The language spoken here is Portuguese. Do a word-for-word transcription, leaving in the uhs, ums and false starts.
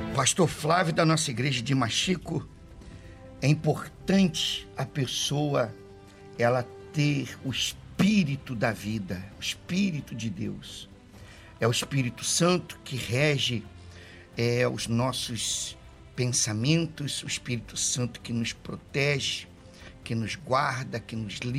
Pastor Flávio, da nossa igreja de Machico, é importante a pessoa ela ter o espírito da vida, o espírito de Deus. É o Espírito Santo que rege é, os nossos pensamentos, o Espírito Santo que nos protege, que nos guarda, que nos